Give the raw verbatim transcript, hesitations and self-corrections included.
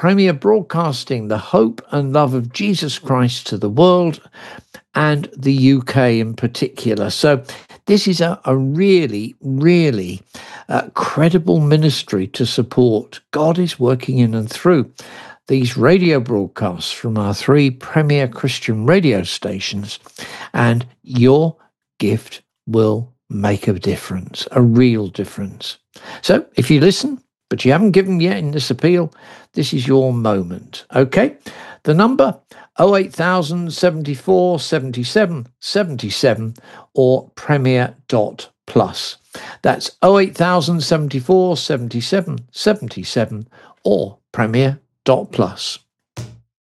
Premier Broadcasting the hope and love of Jesus Christ to the world and the U K in particular. So this is a, a really, really uh, credible ministry to support. God is working in and through these radio broadcasts from our three premier Christian radio stations, and your gift will make a difference, a real difference. So if you listen, but you haven't given yet in this appeal, this is your moment, okay? The number, oh eight thousand seventy-four seventy-seven seventy-seven or premier dot plus. That's oh eight thousand seventy-four seventy-seven seventy-seven or premier dot plus.